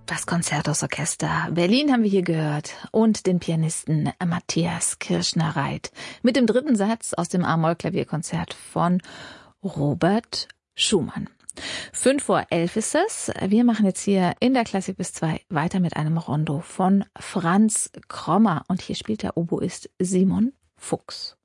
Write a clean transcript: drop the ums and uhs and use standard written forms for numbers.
Das Concertos-Orchester Berlin haben wir hier gehört und den Pianisten Matthias Kirschner-Reit mit dem dritten Satz aus dem A-Moll-Klavierkonzert von Robert Schumann. 11:05 ist es. Wir machen jetzt hier in der Klassik bis 2 weiter mit einem Rondo von Franz Krommer und hier spielt der Oboist Simon Fuchs.